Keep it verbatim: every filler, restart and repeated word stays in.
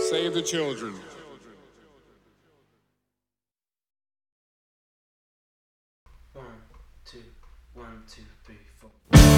Save the children. One, two, one, two, three, four.